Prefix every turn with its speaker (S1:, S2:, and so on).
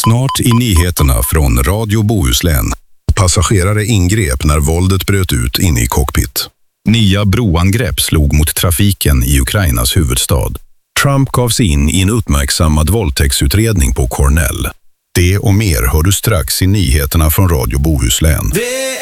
S1: Snart i nyheterna från Radio Bohuslän. Passagerare ingrep när våldet bröt ut inne i cockpit. Nya broangrepp slog mot trafiken i Ukrainas huvudstad. Trump gav sig in i en uppmärksammad våldtäktsutredning på Cornell. Det och mer hör du strax i nyheterna från Radio Bohuslän.